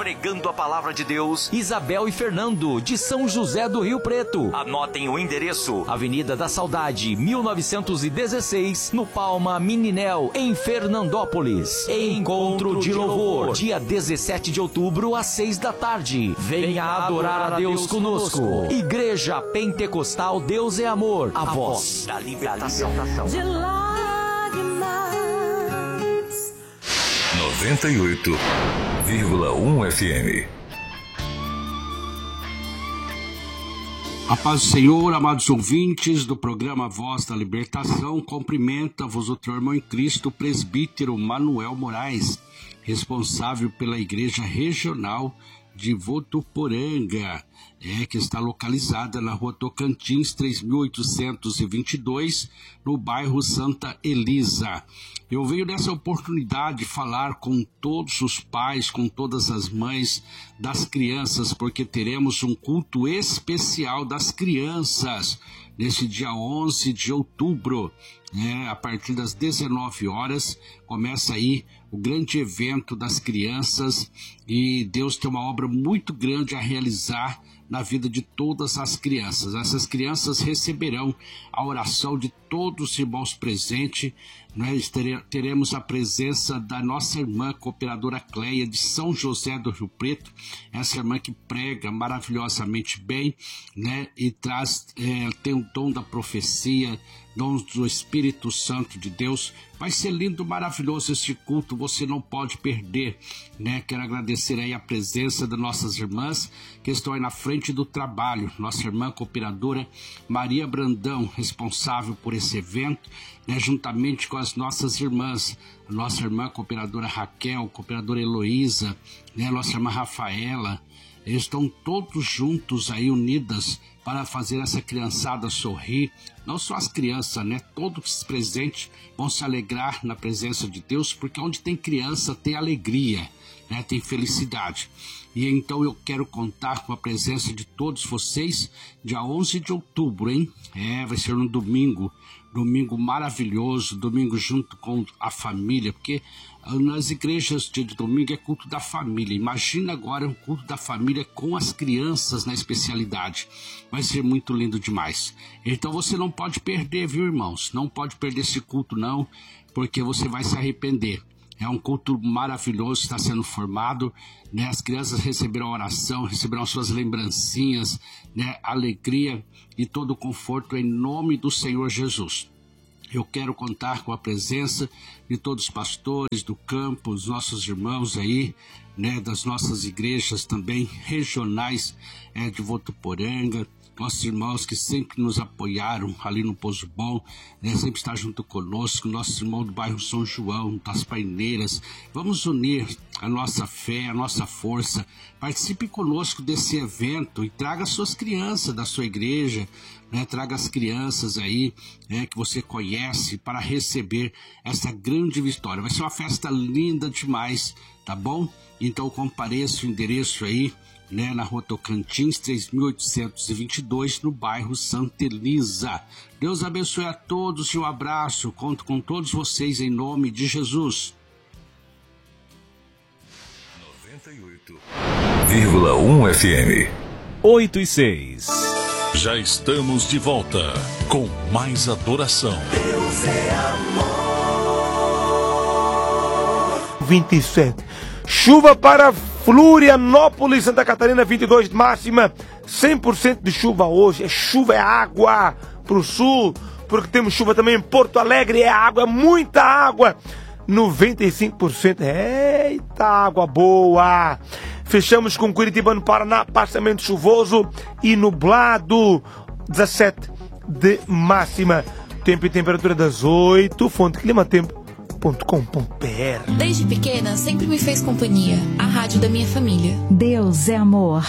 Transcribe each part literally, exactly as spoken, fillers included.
pregando a palavra de Deus, Isabel e Fernando, de São José do Rio Preto. Anotem o endereço: Avenida da Saudade, mil novecentos e dezesseis, no Palma Mininel, em Fernandópolis. Encontro de Louvor, dia dezessete de outubro, às seis da tarde. Venha adorar a Deus conosco. Igreja Pentecostal Deus é Amor, a voz da libertação. De lágrimas. noventa e oito vírgula um F M. A paz do Senhor, amados ouvintes do programa Voz da Libertação, cumprimenta-vos o teu irmão em Cristo, o presbítero Manuel Moraes, responsável pela Igreja Regional de Votuporanga, é, que está localizada na rua Tocantins, três mil oitocentos e vinte e dois, no bairro Santa Elisa. Eu venho nessa oportunidade falar com todos os pais, com todas as mães das crianças, porque teremos um culto especial das crianças nesse dia onze de outubro, né? A partir das dezenove horas, começa aí o grande evento das crianças, e Deus tem uma obra muito grande a realizar na vida de todas as crianças. Essas crianças receberão a oração de todos os irmãos presentes. Nós teremos a presença da nossa irmã cooperadora Cleia, de São José do Rio Preto, essa irmã que prega maravilhosamente bem, né? E traz, é, tem o dom da profecia, dom do Espírito Santo de Deus. Vai ser lindo, maravilhoso este culto, você não pode perder, né? Quero agradecer aí a presença das nossas irmãs que estão aí na frente do trabalho. Nossa irmã cooperadora Maria Brandão, responsável por esse evento, né? Juntamente com as nossas irmãs, a nossa irmã cooperadora Raquel, cooperadora Heloísa, né? Nossa irmã Rafaela. Eles estão todos juntos aí, unidas, para fazer essa criançada sorrir. Não só as crianças, né? Todos os presentes vão se alegrar na presença de Deus, porque onde tem criança tem alegria, né? Tem felicidade. E então eu quero contar com a presença de todos vocês, dia onze de outubro, hein? É, vai ser no domingo, domingo maravilhoso, domingo junto com a família, porque nas igrejas de domingo é culto da família. Imagina agora um culto da família com as crianças na especialidade. Vai ser muito lindo demais. Então você não pode perder, viu, irmãos? Não pode perder esse culto não, porque você vai se arrepender. É um culto maravilhoso, está sendo formado, né? As crianças receberão oração, receberão suas lembrancinhas, né? Alegria e todo o conforto em nome do Senhor Jesus. Eu quero contar com a presença de todos os pastores do campo, os nossos irmãos aí, né, das nossas igrejas também regionais, é, de Votuporanga, nossos irmãos que sempre nos apoiaram ali no Poço Bom, né, sempre está junto conosco, nossos irmãos do bairro São João, das Paineiras. Vamos unir a nossa fé, a nossa força. Participe conosco desse evento e traga suas crianças da sua igreja, né, traga as crianças aí, né, que você conhece, para receber essa grande vitória. Vai ser uma festa linda demais, tá bom? Então compareça o endereço aí, né, na rua Tocantins, três mil oitocentos e vinte e dois, no bairro Santa Elisa. Deus abençoe a todos e um abraço. Conto com todos vocês em nome de Jesus. noventa e oito vírgula um F M. oito e seis. Já estamos de volta com mais adoração. Deus é amor. vinte e sete. Chuva para Florianópolis, Santa Catarina, vinte e dois de máxima. cem por cento de chuva hoje. É chuva, é água para o sul. Porque temos chuva também em Porto Alegre. É água, muita água. noventa e cinco por cento. Eita, água boa. Fechamos com Curitiba, no Paraná, parcialmente chuvoso e nublado. dezessete de máxima. Tempo e temperatura das oito. Fonte Clima Tempo. Desde pequena, sempre me fez companhia. A rádio da minha família. Deus é amor.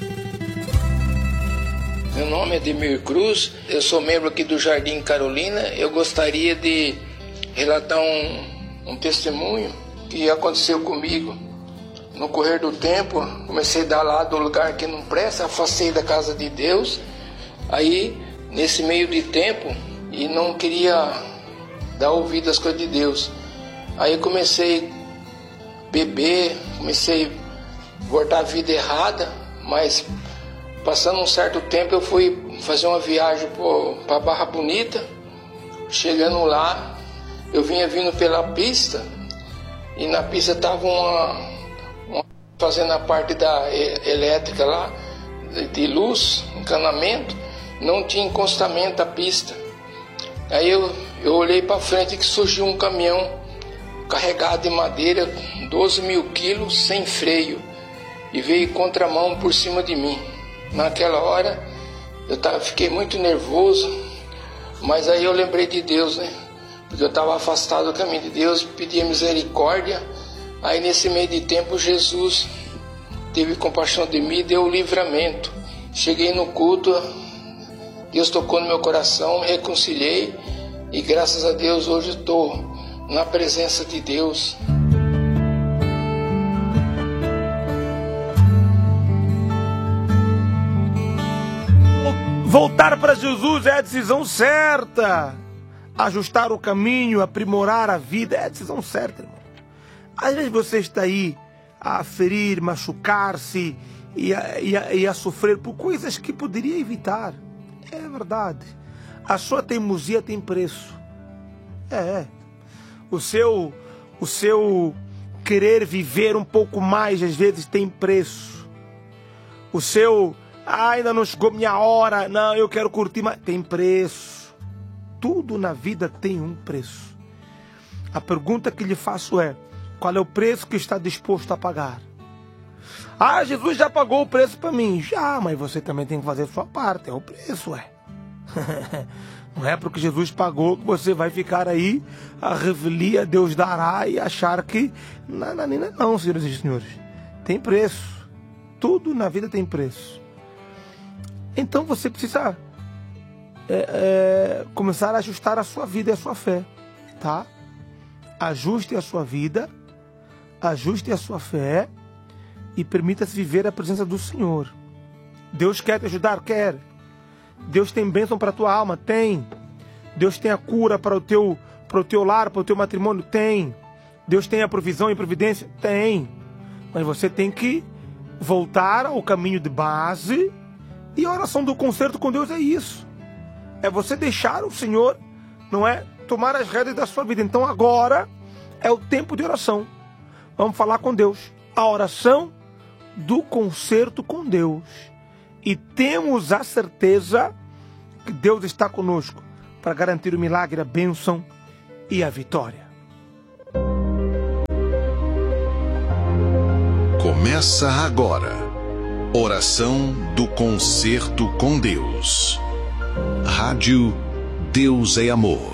Meu nome é Demir Cruz, eu sou membro aqui do Jardim Carolina. Eu gostaria de relatar um, um testemunho que aconteceu comigo. No correr do tempo, comecei a dar lá do lugar que não presta, afastei da casa de Deus. Aí, nesse meio de tempo, e não queria dar ouvido às coisas de Deus. Aí comecei a beber, comecei a voltar à vida errada, mas passando um certo tempo eu fui fazer uma viagem para Barra Bonita. Chegando lá, eu vinha vindo pela pista e na pista estava uma, uma fazendo a parte da elétrica lá, de, de luz, encanamento, não tinha encostamento a pista. Aí eu, eu olhei para frente que surgiu um caminhão carregado de madeira, doze mil quilos, sem freio, e veio contramão por cima de mim. Naquela hora eu tava, fiquei muito nervoso, mas aí eu lembrei de Deus, né? Porque eu estava afastado do caminho de Deus, pedi misericórdia. Aí nesse meio de tempo Jesus teve compaixão de mim e deu o livramento. Cheguei no culto, Deus tocou no meu coração, me reconciliei e graças a Deus hoje estou na presença de Deus. Voltar para Jesus é a decisão certa. Ajustar o caminho, aprimorar a vida é a decisão certa, irmão. Às vezes você está aí a ferir, machucar-se e a, e, a, e a sofrer por coisas que poderia evitar. É verdade. A sua teimosia tem preço. É. O seu, o seu querer viver um pouco mais, às vezes, tem preço. O seu, ah, ainda não chegou minha hora, não, eu quero curtir mais, tem preço. Tudo na vida tem um preço. A pergunta que lhe faço é, qual é o preço que está disposto a pagar? Ah, Jesus já pagou o preço para mim. Já, mas você também tem que fazer a sua parte, é o preço, é. Não é porque Jesus pagou que você vai ficar aí a revelia, Deus dará e achar que... Não, não, não, não, senhoras e senhores. Tem preço. Tudo na vida tem preço. Então você precisa é, é, começar a ajustar a sua vida e a sua fé. Tá? Ajuste a sua vida, ajuste a sua fé e permita-se viver a presença do Senhor. Deus quer te ajudar? Quer. Deus tem bênção para a tua alma? Tem. Deus tem a cura para o teu, para o teu lar, para o teu matrimônio? Tem. Deus tem a provisão e providência? Tem. Mas você tem que voltar ao caminho de base, e a oração do concerto com Deus é isso. É você deixar o Senhor, não é, tomar as rédeas da sua vida. Então agora é o tempo de oração. Vamos falar com Deus. A oração do concerto com Deus. E temos a certeza que Deus está conosco para garantir o milagre, a bênção e a vitória. Começa agora. Oração do concerto com Deus. Rádio Deus é Amor.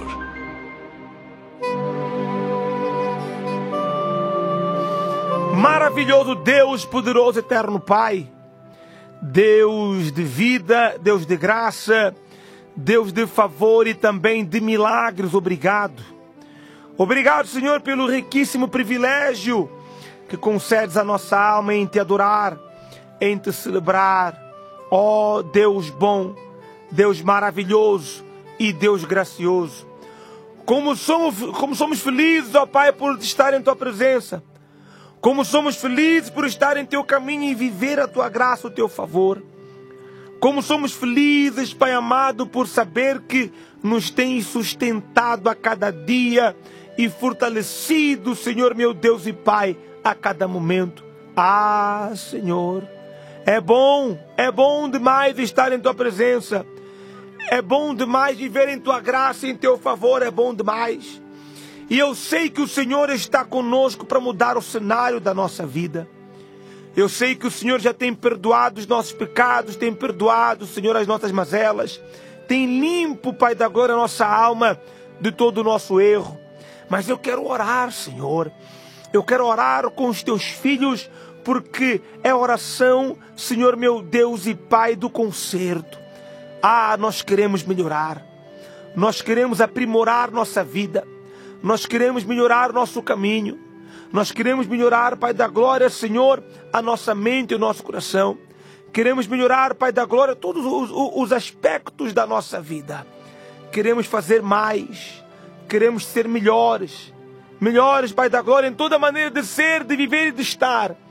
Maravilhoso Deus, poderoso eterno Pai, Deus de vida, Deus de graça, Deus de favor e também de milagres, obrigado. Obrigado, Senhor, pelo riquíssimo privilégio que concedes à nossa alma em te adorar, em te celebrar. Ó oh, Deus bom, Deus maravilhoso e Deus gracioso. Como somos, como somos felizes, ó Pai, por estar em tua presença. Como somos felizes por estar em teu caminho e viver a tua graça, o teu favor. Como somos felizes, Pai amado, por saber que nos tens sustentado a cada dia e fortalecido, Senhor meu Deus e Pai, a cada momento. Ah, Senhor, é bom, é bom demais estar em tua presença. É bom demais viver em tua graça e em teu favor, é bom demais. E eu sei que o Senhor está conosco para mudar o cenário da nossa vida. Eu sei que o Senhor já tem perdoado os nossos pecados, tem perdoado, Senhor, as nossas mazelas, tem limpo, Pai da glória, a nossa alma de todo o nosso erro. Mas eu quero orar, Senhor. Eu quero orar com os teus filhos, porque é oração, Senhor meu Deus e Pai, do concerto. Ah, nós queremos melhorar. Nós queremos aprimorar nossa vida. Nós queremos melhorar o nosso caminho. Nós queremos melhorar, Pai da glória, Senhor, a nossa mente e o nosso coração. Queremos melhorar, Pai da glória, todos os, os aspectos da nossa vida. Queremos fazer mais. Queremos ser melhores. Melhores, Pai da glória, em toda maneira de ser, de viver e de estar.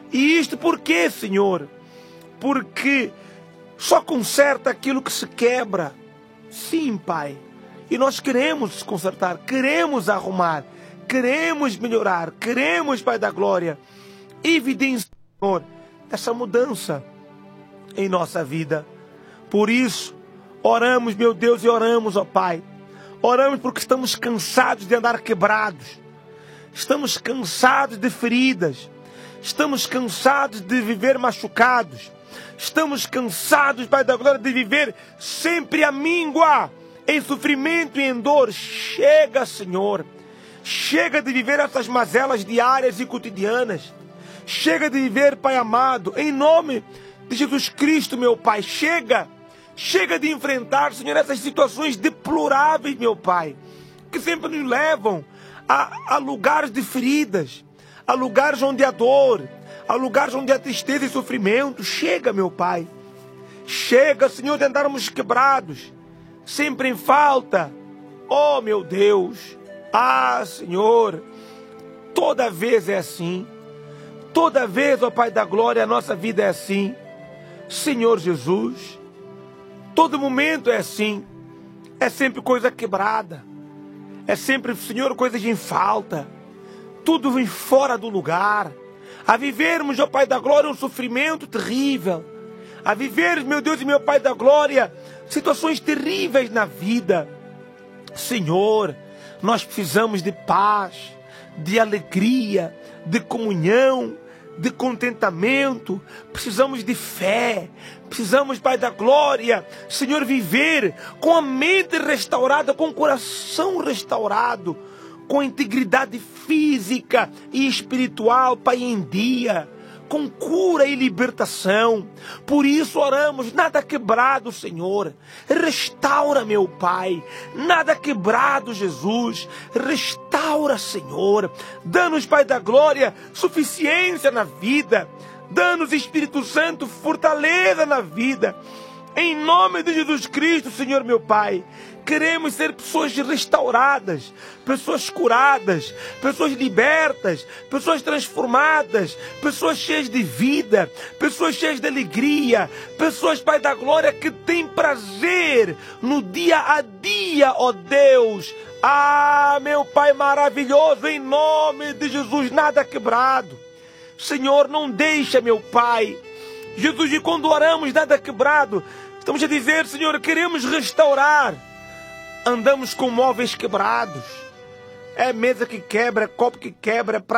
E isto por quê, Senhor? Porque só conserta aquilo que se quebra. Sim, Pai. E nós queremos consertar, queremos arrumar, queremos melhorar, queremos, Pai da Glória, evidenciar, Senhor, essa mudança em nossa vida. Por isso, oramos, meu Deus, e oramos, ó Pai. Oramos porque estamos cansados de andar quebrados. Estamos cansados de feridas. Estamos cansados de viver machucados. Estamos cansados, Pai da Glória, de viver sempre à míngua, em sofrimento e em dor. Chega, Senhor. Chega de viver essas mazelas diárias e cotidianas. Chega de viver, Pai amado, em nome de Jesus Cristo, meu Pai. Chega. Chega de enfrentar, Senhor, essas situações deploráveis, meu Pai, que sempre nos levam a, a lugares de feridas, a lugares onde há dor, a lugares onde há tristeza e sofrimento. Chega, meu Pai. Chega, Senhor, de andarmos quebrados, sempre em falta. Oh, meu Deus. Ah, Senhor, toda vez é assim. Toda vez, ó Pai da Glória, a nossa vida é assim. Senhor Jesus, todo momento é assim. É sempre coisa quebrada. É sempre, Senhor, coisas em falta. Tudo vem fora do lugar. A vivermos, ó Pai da Glória, um sofrimento terrível. A vivermos, meu Deus e meu Pai da Glória, situações terríveis na vida. Senhor, nós precisamos de paz, de alegria, de comunhão, de contentamento. Precisamos de fé. Precisamos, Pai da Glória, Senhor, viver com a mente restaurada, com o coração restaurado, com integridade física e espiritual, Pai, em dia, com cura e libertação. Por isso oramos, nada quebrado, Senhor. Restaura, meu Pai. Nada quebrado, Jesus. Restaura, Senhor. Dá-nos, Pai da Glória, suficiência na vida. Dá-nos, Espírito Santo, fortaleza na vida. Em nome de Jesus Cristo, Senhor, meu Pai. Queremos ser pessoas restauradas, pessoas curadas, pessoas libertas, pessoas transformadas, pessoas cheias de vida, pessoas cheias de alegria, pessoas, Pai da Glória, que têm prazer no dia a dia, ó Deus. Ah, meu Pai maravilhoso, em nome de Jesus, nada quebrado. Senhor, não deixa, meu Pai. Jesus, e quando oramos, nada quebrado, estamos a dizer, Senhor, queremos restaurar. Andamos com móveis quebrados. É mesa que quebra, é copo que quebra, é